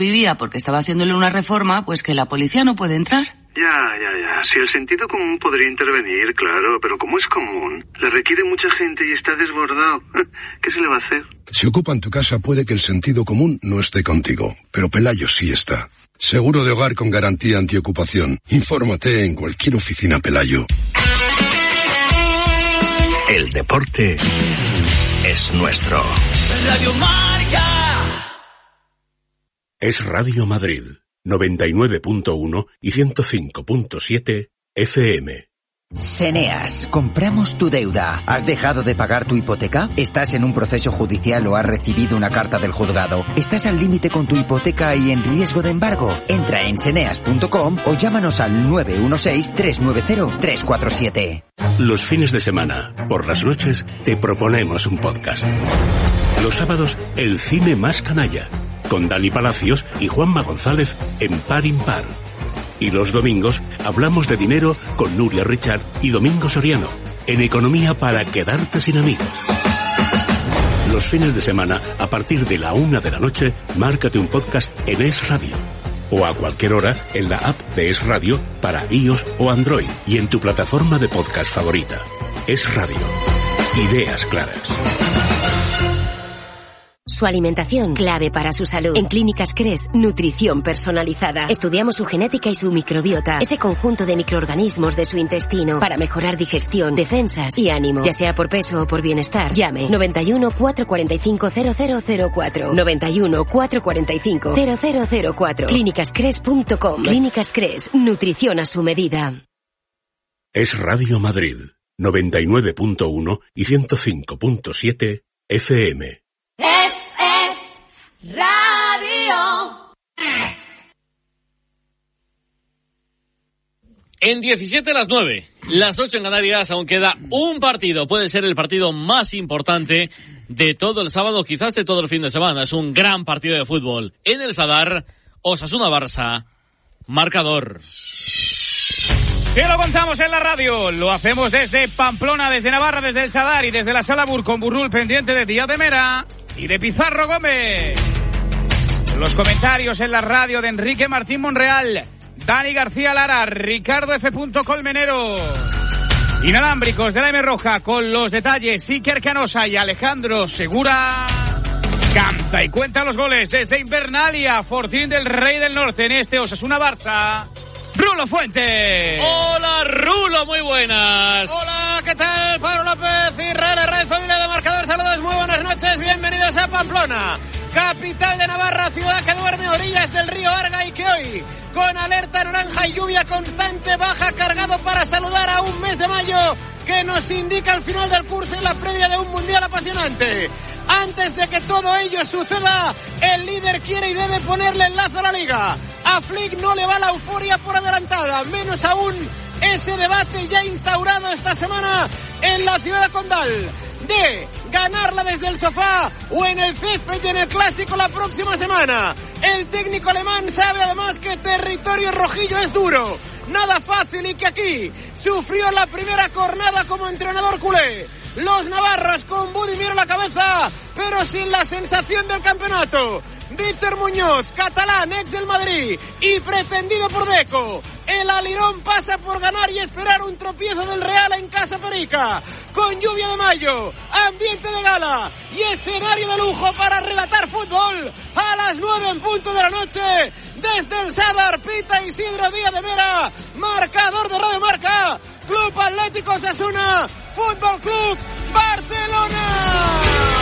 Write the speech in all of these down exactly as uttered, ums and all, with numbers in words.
vivía porque estaba haciéndole una reforma, pues que la policía no puede entrar. Ya, ya, ya. Si el sentido común podría intervenir, claro, pero como es común, le requiere mucha gente y está desbordado. ¿Qué se le va a hacer? Si ocupan tu casa puede que el sentido común no esté contigo, pero Pelayo sí está. Seguro de hogar con garantía antiocupación. Infórmate en cualquier oficina Pelayo. El deporte es nuestro. Radio Marca. Es Radio Madrid, noventa y nueve punto uno y ciento cinco punto siete F M. Seneas, compramos tu deuda. ¿Has dejado de pagar tu hipoteca? ¿Estás en un proceso judicial o has recibido una carta del juzgado? ¿Estás al límite con tu hipoteca y en riesgo de embargo? Entra en seneas punto com o llámanos al nueve uno seis, tres nueve cero, tres cuatro siete. Los fines de semana, por las noches, te proponemos un podcast. Los sábados, el cine más canalla, con Dani Palacios y Juanma González en Par Impar. Y los domingos hablamos de dinero con Nuria Richard y Domingo Soriano, en Economía para quedarte sin amigos. Los fines de semana, a partir de la una de la noche, márcate un podcast en Es Radio. O a cualquier hora en la app de Es Radio para iOS o Android y en tu plataforma de podcast favorita. Es Radio. Ideas claras. Su alimentación, clave para su salud. En Clínicas Cres, nutrición personalizada. Estudiamos su genética y su microbiota, ese conjunto de microorganismos de su intestino, para mejorar digestión, defensas y ánimo. Ya sea por peso o por bienestar, llame noventa y uno, cuatrocientos cuarenta y cinco, cero cero cero cuatro. noventa y uno, cuatrocientos cuarenta y cinco, cero cero cero cuatro. clínicas cres punto com. Clínicas Cres, nutrición a su medida. Es Radio Madrid, noventa y nueve punto uno y ciento cinco punto siete F M. Es, es Radio. En diecisiete las nueve, las ocho en Canarias, aún queda un partido. Puede ser el partido más importante de todo el sábado, quizás de todo el fin de semana. Es un gran partido de fútbol. En el Sadar, Osasuna-Barça, marcador. Que lo contamos en la radio, lo hacemos desde Pamplona, desde Navarra, desde el Sadar y desde la Sala Bur con Burrul pendiente de Díaz de Mera y de Pizarro Gómez. Los comentarios en la radio de Enrique Martín Monreal, Dani García Lara, Ricardo F. Colmenero. Inalámbricos de la M Roja con los detalles Iker Canosa y Alejandro Segura. Canta y cuenta los goles desde Invernalia, Fortín del Rey del Norte en este Osasuna-Barça. Rulo Fuentes. Hola, Rulo, muy buenas. Hola, ¿qué tal? Pablo López y Real Red Familia de Marcador. Saludos, muy buenas noches, bienvenidos a Pamplona, capital de Navarra, ciudad que duerme a orillas del río Arga y que hoy, con alerta naranja y lluvia constante, baja cargado para saludar a un mes de mayo que nos indica el final del curso y la previa de un mundial apasionante. Antes de que todo ello suceda, el líder quiere y debe ponerle el lazo a la liga. A Flick no le va la euforia por adelantada, menos aún ese debate ya instaurado esta semana en la ciudad de Condal de ganarla desde el sofá o en el césped y en el clásico la próxima semana. El técnico alemán sabe además que territorio rojillo es duro, nada fácil y que aquí sufrió la primera jornada como entrenador culé. Los navarros con Budimir a la cabeza, pero sin la sensación del campeonato. Víctor Muñoz, catalán, ex del Madrid y pretendido por Deco. El alirón pasa por ganar y esperar un tropiezo del Real en Casa Perica. Con lluvia de mayo, ambiente de gala y escenario de lujo para relatar fútbol a las nueve en punto de la noche. Desde el Sadar, Pita Isidro Díaz de Mera, marcador de Radio Marca. Club Atlético Osasuna, Fútbol Club Barcelona.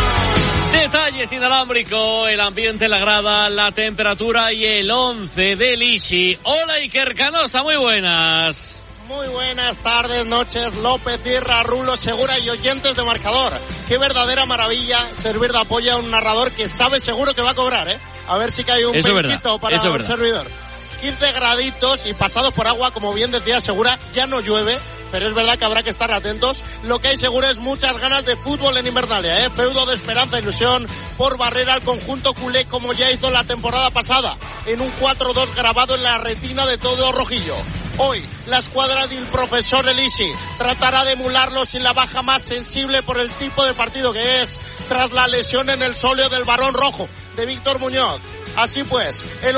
Detalles inalámbrico, el ambiente, la grada, la temperatura y el once del Isi. Hola Iker Canosa, muy buenas. Muy buenas tardes, noches, López, Tierra, Rulo, Segura y oyentes de Marcador. Qué verdadera maravilla servir de apoyo a un narrador que sabe seguro que va a cobrar, ¿eh? A ver si cae un pequeñito para Eso el servidor. quince graditos y pasados por agua, como bien decía Segura, ya no llueve, pero es verdad que habrá que estar atentos. Lo que hay seguro es muchas ganas de fútbol en Invernalia, ¿eh? Feudo de esperanza e ilusión por barrer al conjunto culé como ya hizo la temporada pasada, en un cuatro dos grabado en la retina de todo rojillo. Hoy, la escuadra del profesor Elisi tratará de emularlo sin la baja más sensible por el tipo de partido que es, tras la lesión en el sóleo del varón rojo de Víctor Muñoz. Así pues, el